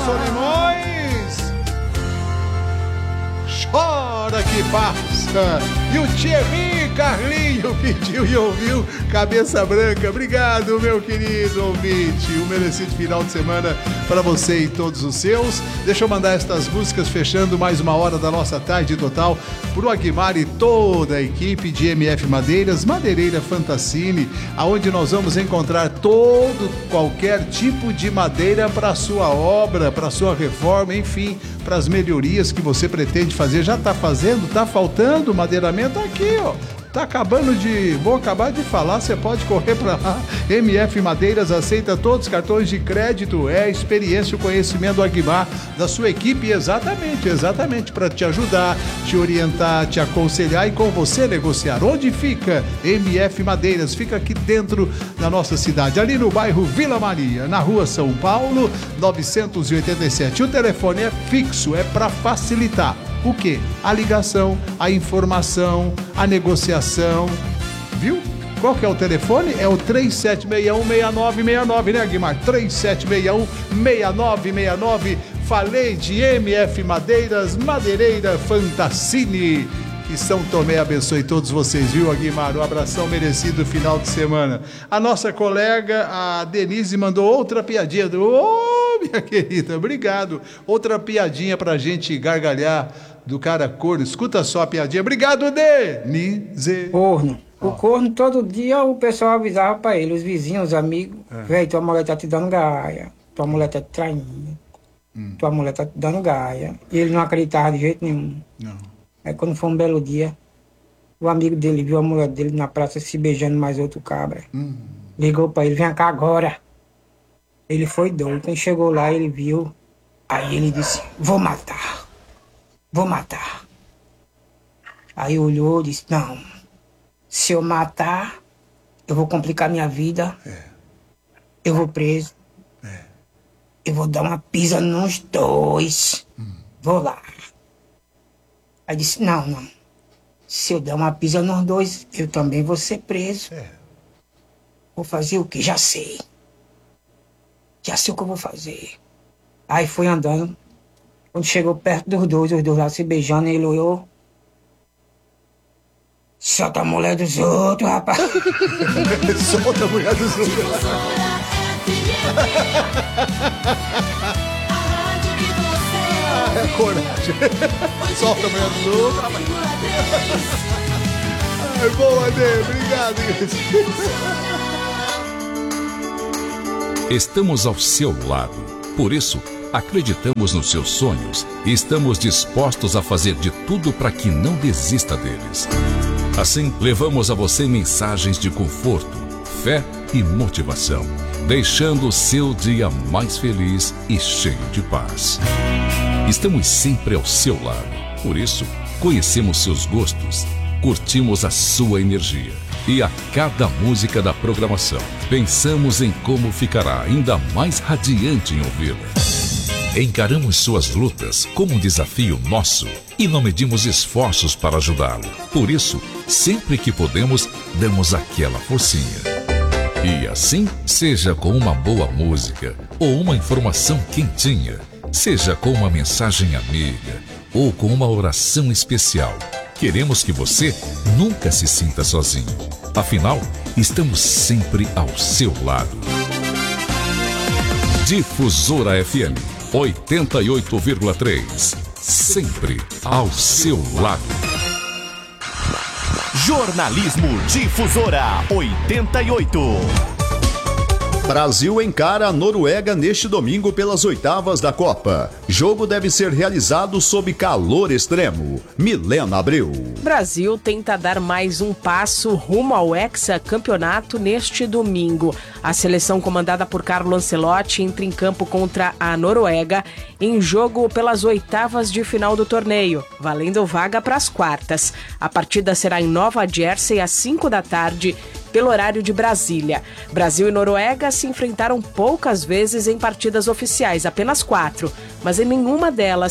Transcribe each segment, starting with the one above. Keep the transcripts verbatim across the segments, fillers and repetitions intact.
Solimões. Chora que passa. E o Thierry Carlinho pediu e ouviu Cabeça Branca. Obrigado, meu querido ouvinte. Um merecido final de semana para você e todos os seus. Deixa eu mandar estas músicas fechando mais uma hora da nossa tarde total pro Aguimar e toda a equipe de M F Madeiras, Madeireira Fantassini, aonde nós vamos encontrar todo, qualquer tipo de madeira para sua obra, para sua reforma, enfim, para as melhorias que você pretende fazer. Já está fazendo? Está faltando madeiramento? Aqui, ó. Tá acabando de... Vou acabar de falar, você pode correr para lá. M F Madeiras aceita todos os cartões de crédito. É a experiência, o conhecimento do Aguimar, da sua equipe, exatamente, exatamente, para te ajudar, te orientar, te aconselhar e com você negociar. Onde fica M F Madeiras? Fica aqui dentro da nossa cidade, ali no bairro Vila Maria, na rua São Paulo, novecentos e oitenta e sete. O telefone é fixo, é para facilitar. O quê? A ligação, a informação, a negociação, viu? Qual que é o telefone? É o três sete seis um, seis nove seis nove, né, Guimar? três sete seis um, seis nove seis nove. Falei de M F Madeiras, Madeireira Fantassini. Que São Tomé abençoe todos vocês, viu, Aguimar? Um abração merecido final de semana. A nossa colega, a Denise, mandou outra piadinha. Ô, oh, minha querida, obrigado. Outra piadinha pra gente gargalhar do cara corno. Escuta só a piadinha. Obrigado, Denise. Corno. O corno, todo dia o pessoal avisava pra ele, os vizinhos, os amigos. É. Véi, tua mulher tá te dando gaia. Tua mulher tá te traindo. Hum. Tua mulher tá te dando gaia. E ele não acreditava de jeito nenhum. Não. Aí quando foi um belo dia, o amigo dele viu a mulher dele na praça se beijando mais outro cabra. Hum. Ligou pra ele, vem cá agora. Ele foi doido. Quando chegou lá, ele viu. Aí ele disse, vou matar. Vou matar. Aí olhou e disse, não. Se eu matar, eu vou complicar minha vida. É. Eu vou preso. É. Eu vou dar uma pisa nos dois. Hum. Vou lá. Aí disse, não, não. Se eu der uma pisa nos dois, eu também vou ser preso. É. Vou fazer o quê? Já sei. Já sei o que eu vou fazer. Aí foi andando. Quando chegou perto dos dois, os dois lá se beijando, ele olhou. Solta a mulher dos outros, rapaz. Solta a mulher dos outros. É coragem. Solta a mulher dos outros, rapaz. Ai, boa, Adê. Obrigado. Estamos ao seu lado. Por isso, acreditamos nos seus sonhos e estamos dispostos a fazer de tudo para que não desista deles. Assim, levamos a você mensagens de conforto, fé e motivação, deixando o seu dia mais feliz e cheio de paz. Estamos sempre ao seu lado. Por isso, conhecemos seus gostos, curtimos a sua energia e a cada música da programação pensamos em como ficará ainda mais radiante em ouvi-la. Encaramos suas lutas como um desafio nosso e não medimos esforços para ajudá-lo. Por isso, sempre que podemos, damos aquela forcinha. E assim, seja com uma boa música ou uma informação quentinha, seja com uma mensagem amiga ou com uma oração especial, queremos que você nunca se sinta sozinho. Afinal, estamos sempre ao seu lado. Difusora F M oitenta e oito vírgula três, sempre ao seu lado. Jornalismo Difusora oitenta e oito. Brasil encara a Noruega neste domingo pelas oitavas da Copa. Jogo deve ser realizado sob calor extremo. Milena Abreu. Brasil tenta dar mais um passo rumo ao hexacampeonato neste domingo. A seleção comandada por Carlo Ancelotti entra em campo contra a Noruega em jogo pelas oitavas de final do torneio, valendo vaga para as quartas. A partida será em Nova Jersey às cinco da tarde, pelo horário de Brasília. Brasil e Noruega se enfrentaram poucas vezes em partidas oficiais, apenas quatro, mas em nenhuma delas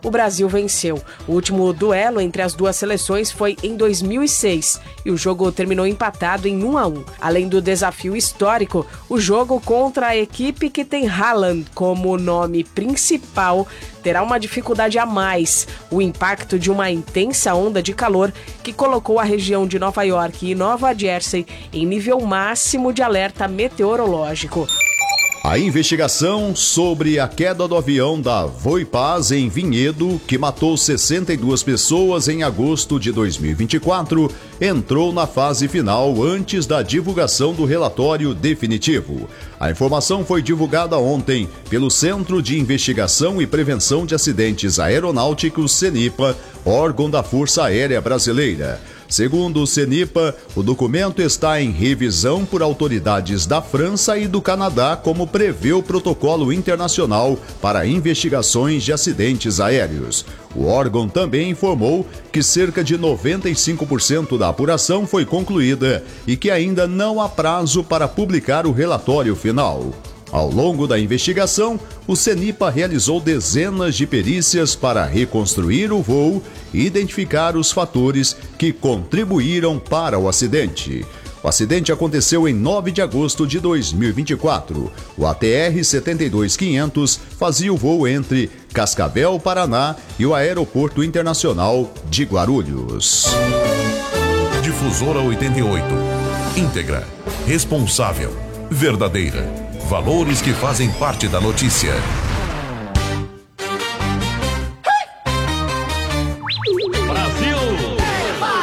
o Brasil venceu. O último duelo entre as duas seleções foi em dois mil e seis e o jogo terminou empatado em um a um. Além do desafio histórico, o jogo contra a equipe que tem Haaland como nome principal terá uma dificuldade a mais: o impacto de uma intensa onda de calor que colocou a região de Nova York e Nova Jersey em nível máximo de alerta meteorológico. A investigação sobre a queda do avião da Voipaz em Vinhedo, que matou sessenta e duas pessoas em agosto de dois mil e vinte e quatro, entrou na fase final antes da divulgação do relatório definitivo. A informação foi divulgada ontem pelo Centro de Investigação e Prevenção de Acidentes Aeronáuticos, CENIPA, órgão da Força Aérea Brasileira. Segundo o CENIPA, o documento está em revisão por autoridades da França e do Canadá, como prevê o protocolo internacional para investigações de acidentes aéreos. O órgão também informou que cerca de noventa e cinco por cento da apuração foi concluída e que ainda não há prazo para publicar o relatório final. Ao longo da investigação, o CENIPA realizou dezenas de perícias para reconstruir o voo e identificar os fatores que contribuíram para o acidente. O acidente aconteceu em nove de agosto de dois mil e vinte e quatro. O A T R setenta e dois quinhentos fazia o voo entre Cascavel, Paraná e o Aeroporto Internacional de Guarulhos. Difusora oitenta e oito. Íntegra, responsável, verdadeira. Valores que fazem parte da notícia.